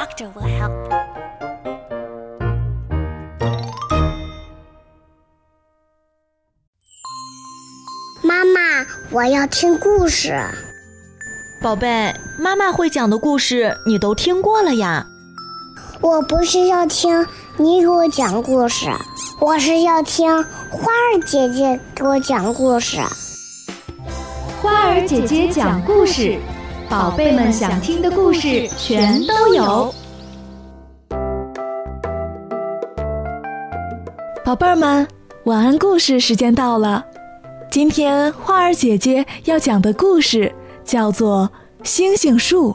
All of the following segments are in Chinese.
doctor will help. 妈妈，我要听故事。 宝贝，妈妈会讲的故事你都听过了呀。 我不是要听你给我讲故事，我是要听花儿姐姐给我讲故事。 花儿姐姐讲故事，宝贝们想听的故事全都有。 宝贝儿们，晚安故事时间到了。今天花儿姐姐要讲的故事叫做《星星树》。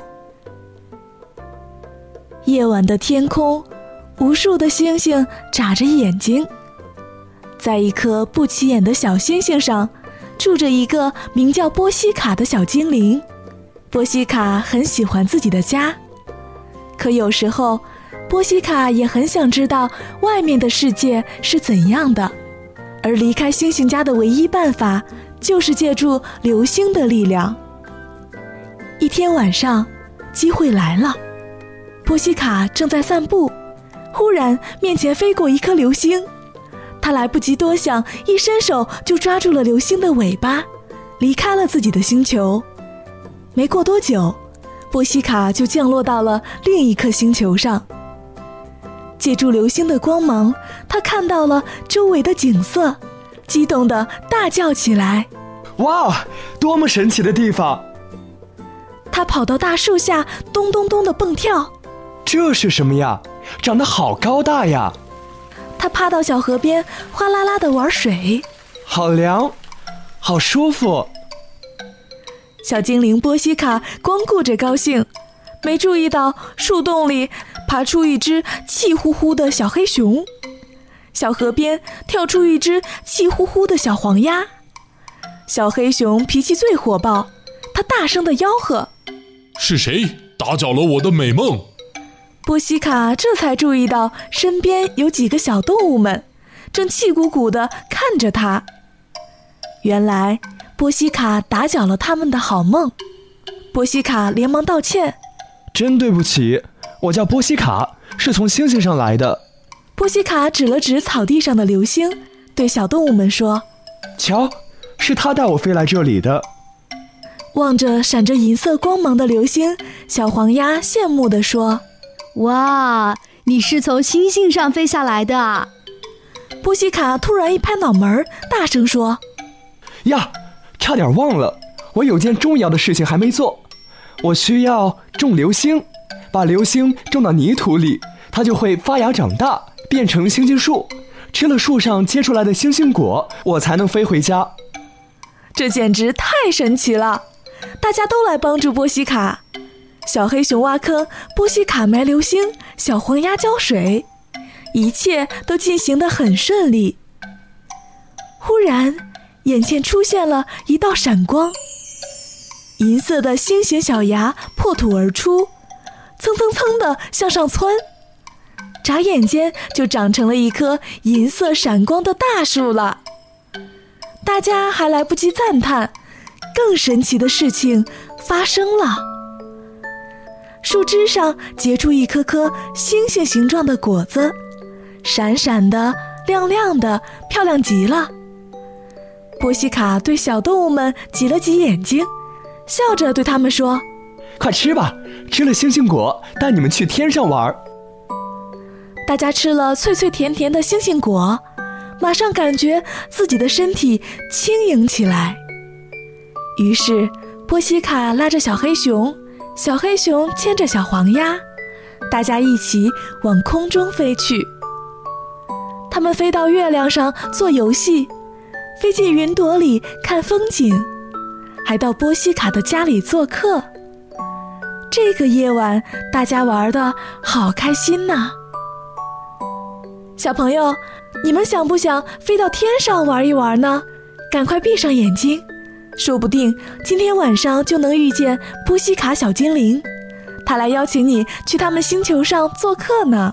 夜晚的天空，无数的星星眨着眼睛。在一颗不起眼的小星星上，住着一个名叫波西卡的小精灵。波西卡很喜欢自己的家，可有时候波西卡也很想知道外面的世界是怎样的，而离开星星家的唯一办法就是借助流星的力量。一天晚上，机会来了，波西卡正在散步，忽然面前飞过一颗流星，他来不及多想，一伸手就抓住了流星的尾巴，离开了自己的星球。没过多久，波西卡就降落到了另一颗星球上。借助流星的光芒，他看到了周围的景色，激动地大叫起来： 哇，多么神奇的地方！ 他跑到大树下，咚咚咚地蹦跳。 这是什么呀？长得好高大呀！ 他趴到小河边，哗啦啦地玩水。 好凉，好舒服。 小精灵波西卡光顾着高兴，没注意到树洞里爬出一只气呼呼的小黑熊，小河边跳出一只气呼呼的小黄鸭。小黑熊脾气最火爆，他大声地吆喝： 是谁打搅了我的美梦？ 波西卡这才注意到身边有几个小动物们正气鼓鼓地看着他。原来波西卡打搅了他们的好梦。波西卡连忙道歉： 真对不起，我叫波西卡，是从星星上来的。 波西卡指了指草地上的流星，对小动物们说： 瞧，是他带我飞来这里的。 望着闪着银色光芒的流星，小黄鸭羡慕地说： 哇，你是从星星上飞下来的。 波西卡突然一拍脑门，大声说： 呀，差点忘了，我有件重要的事情还没做。我需要种流星，把流星种到泥土里，它就会发芽长大，变成星星树。吃了树上结出来的星星果，我才能飞回家。 这简直太神奇了！大家都来帮助波西卡。小黑熊挖坑，波西卡埋流星，小黄鸭浇水，一切都进行得很顺利。忽然，眼前出现了一道闪光，银色的星形小芽破土而出，蹭蹭蹭地向上窜，眨眼间就长成了一棵银色闪光的大树了。大家还来不及赞叹，更神奇的事情发生了。树枝上结出一颗颗星星形状的果子，闪闪的，亮亮的，漂亮极了。波西卡对小动物们挤了挤眼睛，笑着对他们说： 快吃吧，吃了星星果，带你们去天上玩。 大家吃了脆脆甜甜的星星果，马上感觉自己的身体轻盈起来。于是波西卡拉着小黑熊，小黑熊牵着小黄鸭，大家一起往空中飞去。他们飞到月亮上做游戏，飞进云朵里看风景，还到波西卡的家里做客。这个夜晚大家玩得好开心呐！小朋友，你们想不想飞到天上玩一玩呢？赶快闭上眼睛，说不定今天晚上就能遇见波西卡小精灵，他来邀请你去他们星球上做客呢。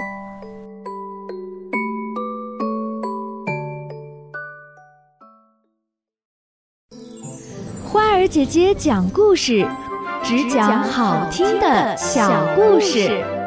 花儿姐姐讲故事，只讲好听的小故事。